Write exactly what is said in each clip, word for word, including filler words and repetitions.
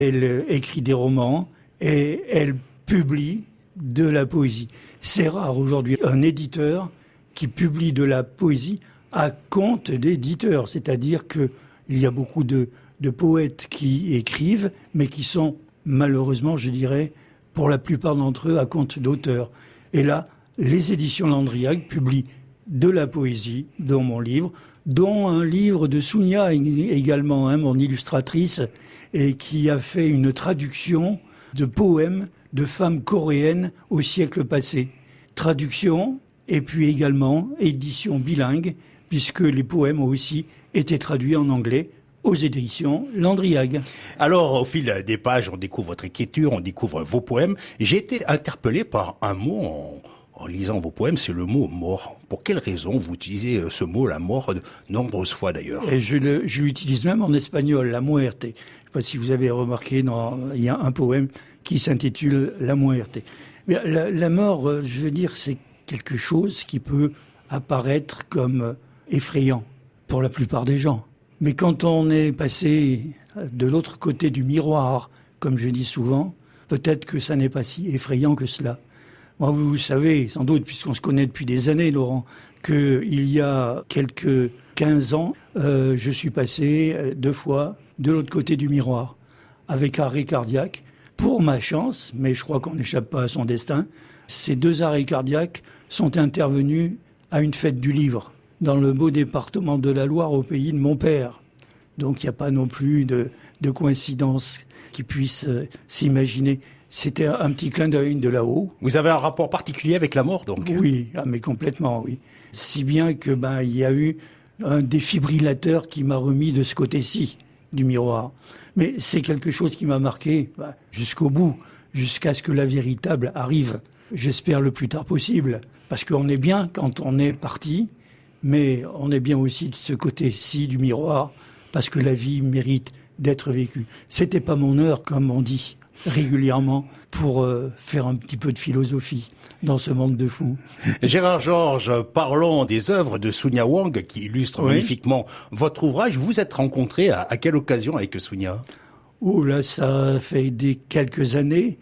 Elle euh, écrit des romans et elle publie de la poésie. C'est rare aujourd'hui un éditeur qui publie de la poésie à compte d'éditeurs. C'est-à-dire qu'il y a beaucoup de, de poètes qui écrivent, mais qui sont malheureusement, je dirais, pour la plupart d'entre eux, à compte d'auteurs. Et là, les éditions Landriac publient de la poésie dans mon livre, dont un livre de Sounia également, hein, mon illustratrice, et qui a fait une traduction de poèmes de femmes coréennes au siècle passé. Traduction, et puis également édition bilingue, puisque les poèmes ont aussi été traduits en anglais aux éditions Landriac. Alors, au fil des pages, on découvre votre écriture, on découvre vos poèmes. J'ai été interpellé par un mot en, en lisant vos poèmes, c'est le mot « mort ». Pour quelle raison vous utilisez ce mot, la mort, de nombreuses fois d'ailleurs? Et je, le, je l'utilise même en espagnol, la muerte. Je ne sais pas si vous avez remarqué, dans, il y a un poème qui s'intitule « La muerte ». La, la mort, je veux dire, c'est quelque chose qui peut apparaître comme effrayant pour la plupart des gens. Mais quand on est passé de l'autre côté du miroir, comme je dis souvent, peut-être que ça n'est pas si effrayant que cela. Moi, vous savez, sans doute, puisqu'on se connaît depuis des années, Laurent, qu'il y a quelques quinze ans, euh, je suis passé deux fois de l'autre côté du miroir, avec arrêt cardiaque. Pour ma chance, mais je crois qu'on n'échappe pas à son destin, ces deux arrêts cardiaques sont intervenus à une fête du livre, dans le beau département de la Loire, au pays de mon père. Donc il n'y a pas non plus de, de coïncidence qui puisse euh, s'imaginer. C'était un, un petit clin d'œil de là-haut. Vous avez un rapport particulier avec la mort, donc? Oui, ah, mais complètement, oui. Si bien que ben il y a eu un défibrillateur qui m'a remis de ce côté-ci du miroir. Mais c'est quelque chose qui m'a marqué ben, jusqu'au bout, jusqu'à ce que la véritable arrive. J'espère le plus tard possible, parce qu'on est bien quand on est parti, mais on est bien aussi de ce côté-ci du miroir, parce que la vie mérite d'être vécue. C'était pas mon heure, comme on dit régulièrement, pour euh, faire un petit peu de philosophie dans ce monde de fous. Gérard Georges, parlons des œuvres de Sounia Wang qui illustrent oui. magnifiquement votre ouvrage. Vous êtes rencontrés à, à quelle occasion avec Sounia? Oh là, ça fait des quelques années,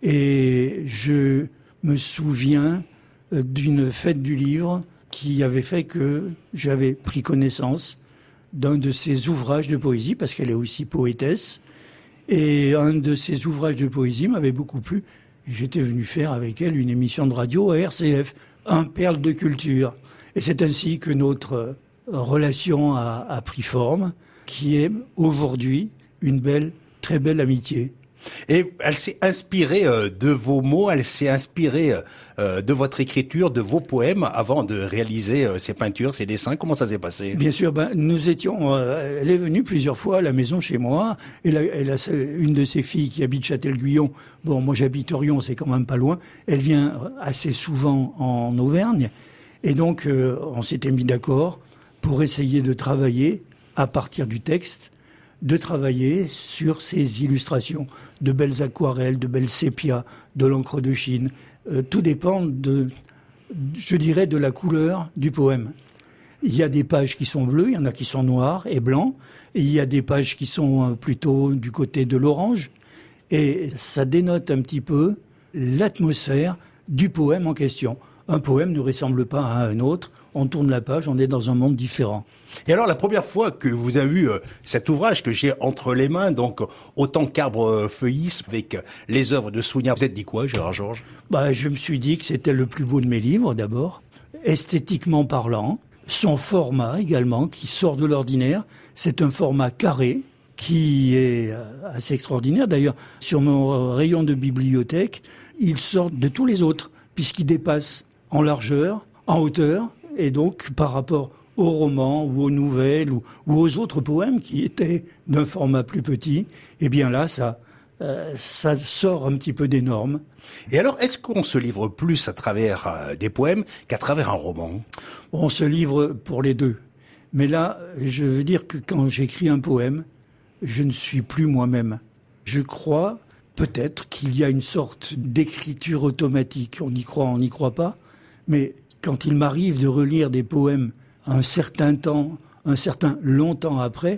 et je me souviens d'une fête du livre qui avait fait que j'avais pris connaissance d'un de ses ouvrages de poésie, parce qu'elle est aussi poétesse, et un de ses ouvrages de poésie m'avait beaucoup plu. J'étais venu faire avec elle une émission de radio à R C F, un perle de culture. Et c'est ainsi que notre relation a, a pris forme, qui est aujourd'hui une belle, très belle amitié. Et elle s'est inspirée euh, de vos mots, elle s'est inspirée euh, de votre écriture, de vos poèmes, avant de réaliser euh, ces peintures, ces dessins. Comment ça s'est passé? Bien sûr, ben, nous étions... Euh, elle est venue plusieurs fois à la maison chez moi. Elle a, elle a une de ses filles qui habite Châtel-Guyon. Bon, moi j'habite Orion, c'est quand même pas loin. Elle vient assez souvent en Auvergne. Et donc, euh, on s'était mis d'accord pour essayer de travailler à partir du texte, de travailler sur ces illustrations, de belles aquarelles, de belles sépias, de l'encre de Chine. Euh, tout dépend de, je dirais, de la couleur du poème. Il y a des pages qui sont bleues, il y en a qui sont noires et blancs, et il y a des pages qui sont plutôt du côté de l'orange, et ça dénote un petit peu l'atmosphère du poème en question. Un poème ne ressemble pas à un autre, on tourne la page, on est dans un monde différent. Et alors, la première fois que vous avez eu euh, cet ouvrage que j'ai entre les mains, donc autant qu'arbre feuillisse avec les œuvres de Sounia, vous êtes dit quoi, Gérard Georges? Bah, je me suis dit que c'était le plus beau de mes livres, d'abord, esthétiquement parlant, son format également, qui sort de l'ordinaire. C'est un format carré qui est assez extraordinaire. D'ailleurs, sur mon rayon de bibliothèque, il sort de tous les autres, puisqu'il dépasse en largeur, en hauteur, et donc par rapport aux romans ou aux nouvelles ou, ou aux autres poèmes qui étaient d'un format plus petit, eh bien là, ça, euh, ça sort un petit peu des normes. Et alors, est-ce qu'on se livre plus à travers euh, des poèmes qu'à travers un roman? On se livre pour les deux. Mais là, je veux dire que quand j'écris un poème, je ne suis plus moi-même. Je crois peut-être qu'il y a une sorte d'écriture automatique. On y croit, on n'y croit pas. Mais quand il m'arrive de relire des poèmes un certain temps, un certain longtemps après,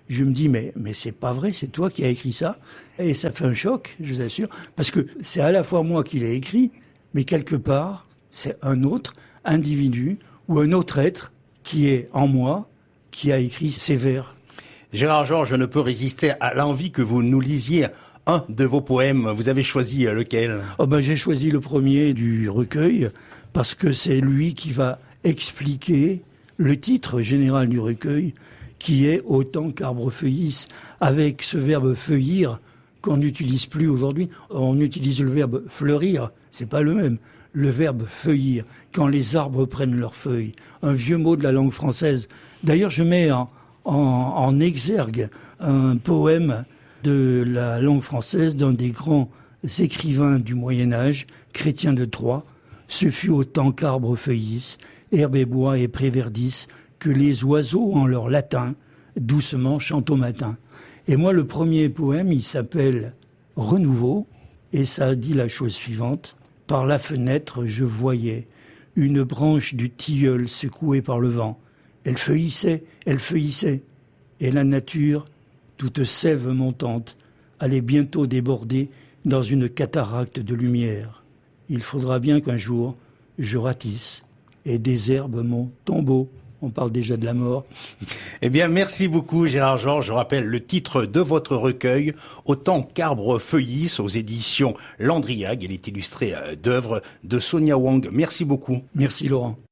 je me dis, mais, mais c'est pas vrai, c'est toi qui as écrit ça. Et ça fait un choc, je vous assure, parce que c'est à la fois moi qui l'ai écrit, mais quelque part, c'est un autre individu ou un autre être qui est en moi, qui a écrit ces vers. Gérard Georges, je ne peux résister à l'envie que vous nous lisiez un de vos poèmes. Vous avez choisi lequel? Oh ben, j'ai choisi le premier du recueil, parce que c'est lui qui va expliquer le titre général du recueil, qui est « Autant qu'arbre feuillisse », avec ce verbe « feuillir » qu'on n'utilise plus aujourd'hui. On utilise le verbe « fleurir », c'est pas le même. Le verbe « feuillir », quand les arbres prennent leurs feuilles. Un vieux mot de la langue française. D'ailleurs, je mets en, en, en exergue un poème de la langue française d'un des grands écrivains du Moyen-Âge, Chrétien de Troyes. « Ce fut autant qu'arbres feuillissent, herbe et bois et préverdissent, que les oiseaux en leur latin doucement chantent au matin. » Et moi, le premier poème, il s'appelle « Renouveau » et ça dit la chose suivante. « Par la fenêtre, je voyais une branche du tilleul secouée par le vent. Elle feuillissait, elle feuillissait. Et la nature, toute sève montante, allait bientôt déborder dans une cataracte de lumière. Il faudra bien qu'un jour, je ratisse et désherbe mon tombeau. » On parle déjà de la mort. Eh bien, merci beaucoup, Gérard Georges. Je rappelle le titre de votre recueil, « Autant qu'arbres feuillissent » aux éditions Landriag. Il est illustré d'œuvres de Sonia Wang. Merci beaucoup. Merci, Laurent.